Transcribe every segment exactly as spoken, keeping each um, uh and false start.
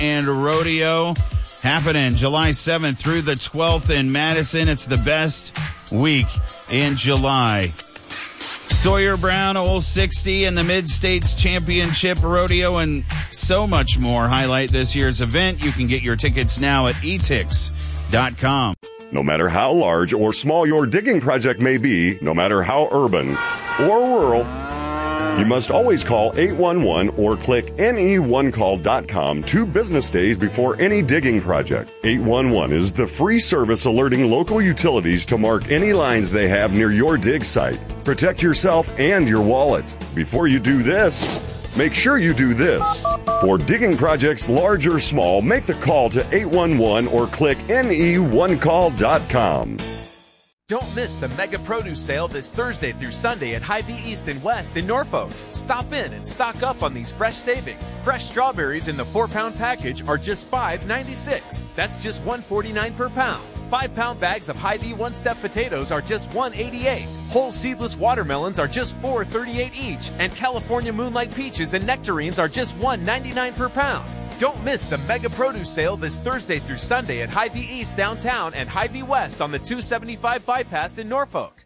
and Rodeo happening July seventh through the twelfth in Madison. It's the best week in July. Sawyer Brown, Old sixty, and the Mid-States Championship Rodeo, and so much more highlight this year's event. You can get your tickets now at e tix dot com. No matter how large or small your digging project may be, no matter how urban or rural, you must always call eight one one or click N E one call dot com two business days before any digging project. eight one one is the free service alerting local utilities to mark any lines they have near your dig site. Protect yourself and your wallet. Before you do this, make sure you do this. For digging projects large or small, make the call to eight one one or click N E one call dot com. Don't miss the Mega Produce Sale this Thursday through Sunday at Hy-Vee East and West in Norfolk. Stop in and stock up on these fresh savings. Fresh strawberries in the four-pound package are just five ninety-six. That's just one forty-nine per pound. Five-pound bags of Hy-Vee one-step potatoes are just one eighty-eight. Whole seedless watermelons are just four thirty-eight each. And California Moonlight peaches and nectarines are just one ninety-nine per pound. Don't miss the Mega Produce Sale this Thursday through Sunday at Hy-Vee East downtown and Hy-Vee West on the two seventy-five bypass in Norfolk.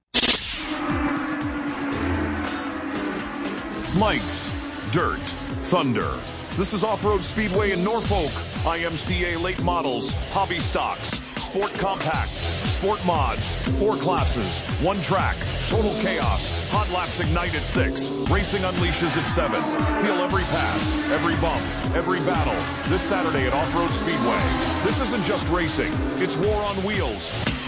Lights, dirt, thunder. This is Off-Road Speedway in Norfolk. I M C A late models, hobby stocks, sport compacts, sport mods, four classes, one track, total chaos, hot laps ignite at six, racing unleashes at seven. Feel every pass, every bump, every battle this Saturday at Off-Road Speedway. This isn't just racing, it's war on wheels.